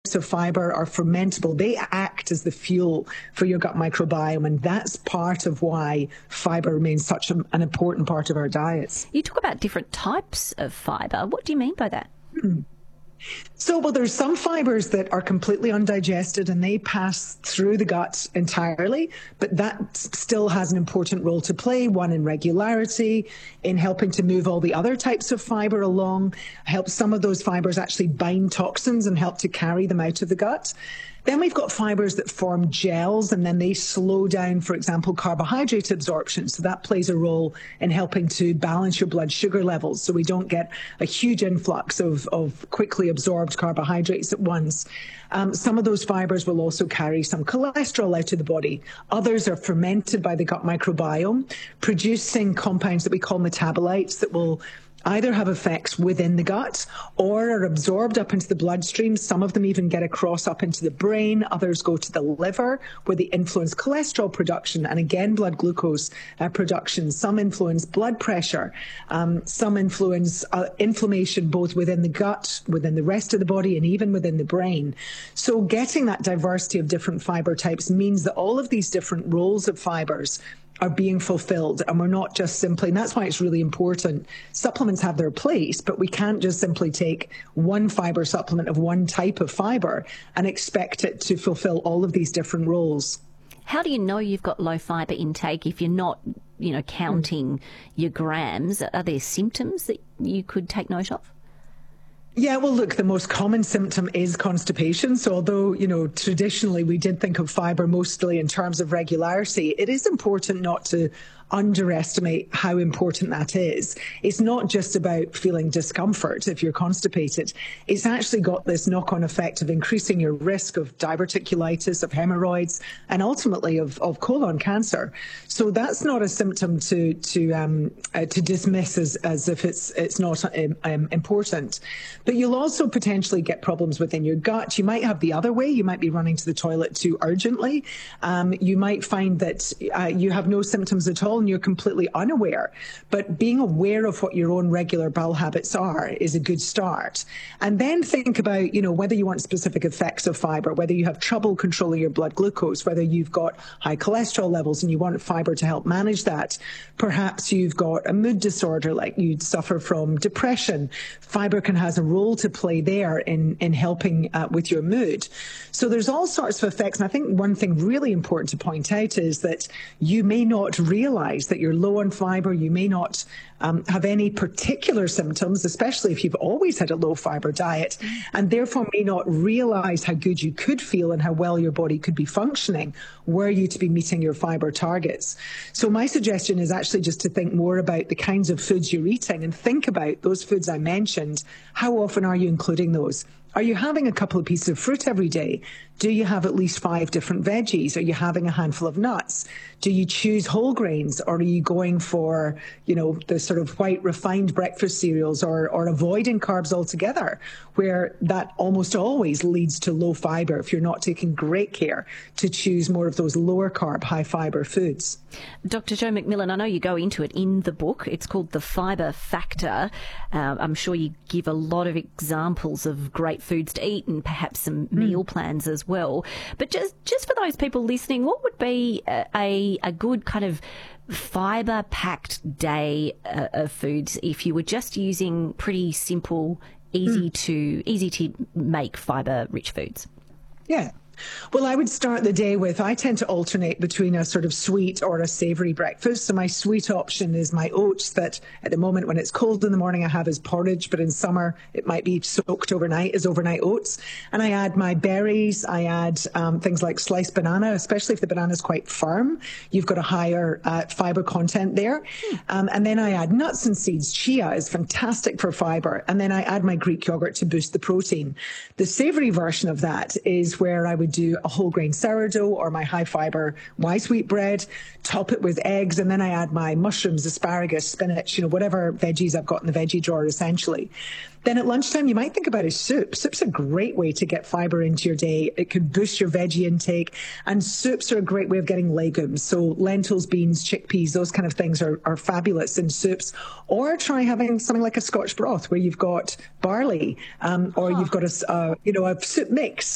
types of fiber are fermentable. They act as the fuel for your gut microbiome, and that's part of why fiber remains such an important part of our diets. You talk about different types of fiber. What do you mean by that? So, well, there's some fibers that are completely undigested and they pass through the gut entirely, but that still has an important role to play, one in regularity, in helping to move all the other types of fiber along, help some of those fibers actually bind toxins and help to carry them out of the gut. Then we've got fibers that form gels and then they slow down, for example, carbohydrate absorption. So that plays a role in helping to balance your blood sugar levels so we don't get a huge influx of quickly absorbed carbohydrates at once. Some of those fibers will also carry some cholesterol out of the body. Others are fermented by the gut microbiome, producing compounds that we call metabolites that will either have effects within the gut or are absorbed up into the bloodstream. Some of them even get across up into the brain. Others go to the liver, where they influence cholesterol production and again blood glucose production. Some influence blood pressure. Some influence inflammation both within the gut, within the rest of the body, and even within the brain. So getting that diversity of different fiber types means that all of these different roles of fibers are being fulfilled, and we're not just simply, and that's why it's really important. Supplements have their place, but we can't just simply take one fiber supplement of one type of fiber and expect it to fulfill all of these different roles. How do you know you've got low fiber intake if you're not, counting your grams? Are there symptoms that you could take note of? Yeah, well, look, the most common symptom is constipation. So although, traditionally we did think of fiber mostly in terms of regularity, it is important not to underestimate how important that is. It's not just about feeling discomfort if you're constipated. It's actually got this knock-on effect of increasing your risk of diverticulitis, of hemorrhoids, and ultimately of colon cancer. So that's not a symptom to dismiss as if it's not important. But you'll also potentially get problems within your gut. You might have the other way. You might be running to the toilet too urgently. You might find that you have no symptoms at all and you're completely unaware. But being aware of what your own regular bowel habits are is a good start. And then think about, whether you want specific effects of fiber, whether you have trouble controlling your blood glucose, whether you've got high cholesterol levels and you want fiber to help manage that. Perhaps you've got a mood disorder, like you'd suffer from depression. Fiber has a role to play there in helping with your mood. So there's all sorts of effects. And I think one thing really important to point out is that you may not realize that you're low on fiber. You may not have any particular symptoms, especially if you've always had a low fiber diet, and therefore may not realize how good you could feel and how well your body could be functioning were you to be meeting your fiber targets. So my suggestion is actually just to think more about the kinds of foods you're eating and think about those foods I mentioned. How often are you including those? Are you having a couple of pieces of fruit every day? Do you have at least 5 different veggies? Are you having a handful of nuts? Do you choose whole grains, or are you going for, the sort of white refined breakfast cereals, or avoiding carbs altogether, where that almost always leads to low fiber if you're not taking great care to choose more of those lower carb, high fiber foods? Dr. Jo McMillan, I know you go into it in the book. It's called The Fiber Factor. I'm sure you give a lot of examples of great foods to eat and perhaps some meal plans as well. But just for those people listening, what would be a good kind of fiber-packed day of foods if you were just using pretty simple, easy to make fiber-rich foods? Yeah. Well, I would start the day with, I tend to alternate between a sort of sweet or a savoury breakfast. So my sweet option is my oats that at the moment when it's cold in the morning I have as porridge, but in summer it might be soaked overnight as overnight oats. And I add my berries, I add things like sliced banana, especially if the banana is quite firm. You've got a higher fibre content there. And then I add nuts and seeds. Chia is fantastic for fibre. And then I add my Greek yogurt to boost the protein. The savoury version of that is where I would do a whole grain sourdough or my high fiber wise wheat bread, top it with eggs, and then I add my mushrooms, asparagus, spinach, whatever veggies I've got in the veggie drawer essentially. Then at lunchtime, you might think about a soup. Soup's a great way to get fiber into your day. It can boost your veggie intake. And soups are a great way of getting legumes. So lentils, beans, chickpeas, those kind of things are fabulous in soups. Or try having something like a Scotch broth where you've got barley or you've got a soup mix.